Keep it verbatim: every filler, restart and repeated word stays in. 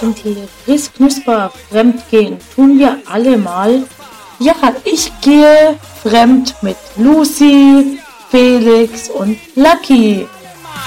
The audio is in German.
präsentiert Riss Knusper Fremdgehen tun wir alle mal. Ja, ich gehe fremd mit Lucy, Felix und Lucky.